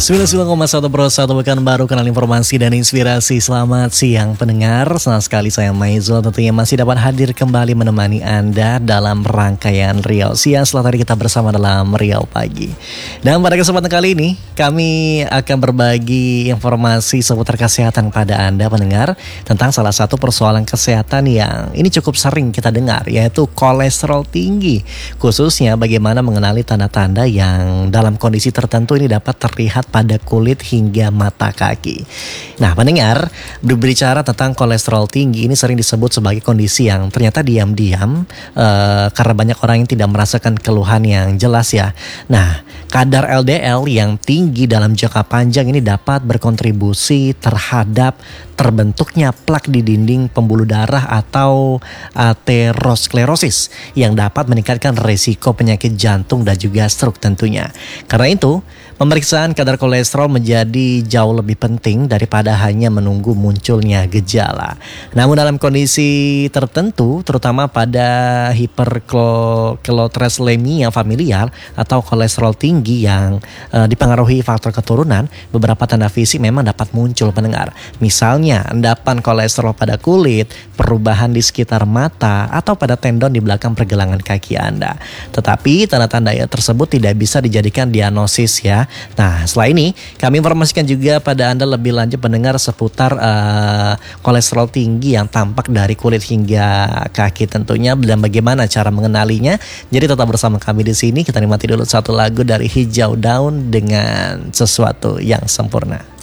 99,1 pekan baru, kenal informasi dan inspirasi. Selamat siang pendengar, senang sekali saya Maizul tentunya masih dapat hadir kembali menemani Anda dalam rangkaian Riau Siang. Setelah tadi kita bersama dalam Riau Pagi. Dan pada kesempatan kali ini kami akan berbagi informasi seputar kesehatan pada Anda pendengar, tentang salah satu persoalan kesehatan yang ini cukup sering kita dengar, yaitu kolesterol tinggi. Khususnya bagaimana mengenali tanda-tanda yang dalam kondisi tertentu ini dapat terlihat pada kulit hingga mata kaki. Nah pendengar, berbicara tentang kolesterol tinggi ini sering disebut sebagai kondisi yang ternyata diam-diam karena banyak orang yang tidak merasakan keluhan yang jelas ya. Nah kadar LDL yang tinggi dalam jangka panjang ini dapat berkontribusi terhadap terbentuknya plak di dinding pembuluh darah atau aterosklerosis yang dapat meningkatkan risiko penyakit jantung dan juga stroke tentunya. Karena itu, pemeriksaan kadar kolesterol menjadi jauh lebih penting daripada hanya menunggu munculnya gejala. Namun dalam kondisi tertentu, terutama pada hiperkolesterolemia familial atau kolesterol tinggi yang dipengaruhi faktor keturunan, beberapa tanda fisik memang dapat muncul pendengar. Misalnya endapan kolesterol pada kulit, perubahan di sekitar mata, atau pada tendon di belakang pergelangan kaki Anda. Tetapi tanda-tanda tersebut tidak bisa dijadikan diagnosis ya. Nah setelah ini kami informasikan juga pada Anda lebih lanjut pendengar seputar kolesterol tinggi yang tampak dari kulit hingga kaki tentunya, dan bagaimana cara mengenalinya. Jadi tetap bersama kami di sini. Kita nikmati dulu satu lagu dari Hijau Daun dengan Sesuatu Yang Sempurna.